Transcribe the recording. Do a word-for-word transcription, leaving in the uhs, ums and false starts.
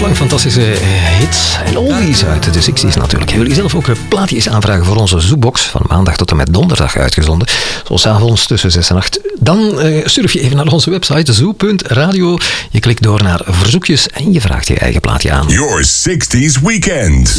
lang fantastische hits en oldies uit de zestig's natuurlijk. Wil je zelf ook plaatjes aanvragen voor onze Zoebox van maandag tot en met donderdag uitgezonden, zoals avonds tussen zes en acht, dan uh, surf je even naar onze website zoo punt radio. Je klikt door naar verzoekjes en je vraagt je eigen plaatje aan. Your zestig's Weekend.